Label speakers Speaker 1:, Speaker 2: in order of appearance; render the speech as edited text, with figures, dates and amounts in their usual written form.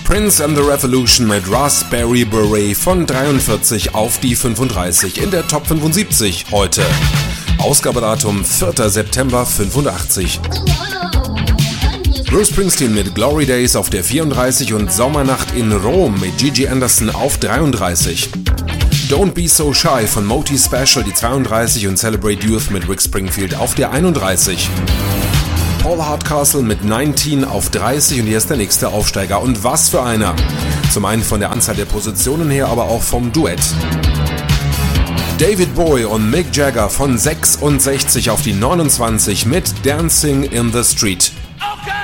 Speaker 1: Prince and the Revolution mit Raspberry Beret von 43 auf die 35 in der Top 75 heute. Ausgabedatum 4. September 85. Bruce Springsteen mit Glory Days auf der 34 und Sommernacht in Rom mit Gigi Anderson auf 33. Don't Be So Shy von Moti Special die 32 und Celebrate Youth mit Rick Springfield auf der 31. Paul Hardcastle mit 19 auf 30 und hier ist der nächste Aufsteiger. Und was für einer! Zum einen von der Anzahl der Positionen her, aber auch vom Duett. David Bowie und Mick Jagger von 66 auf die 29 mit Dancing in the Street.